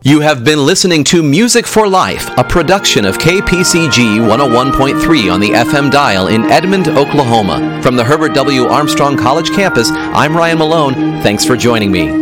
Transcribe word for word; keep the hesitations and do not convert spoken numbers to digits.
You have been listening to Music for Life, a production of K P C G one oh one point three on the F M dial in Edmond, Oklahoma. From the Herbert W. Armstrong College campus, I'm Ryan Malone. Thanks for joining me.